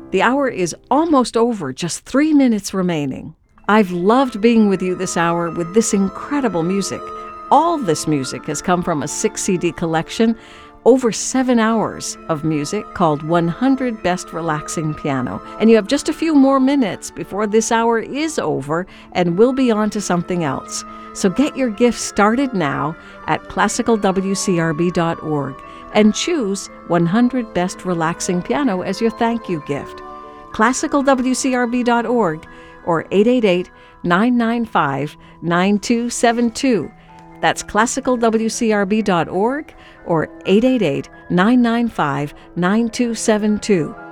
The hour is almost over, just 3 minutes remaining. I've loved being with you this hour with this incredible music. All this music has come from a 6-CD collection, over 7 hours of music called 100 Best Relaxing Piano. And you have just a few more minutes before this hour is over and we'll be on to something else. So get your gift started now at classicalwcrb.org and choose 100 Best Relaxing Piano as your thank you gift. classicalwcrb.org or 888-995-9272. That's classicalwcrb.org or 888-995-9272.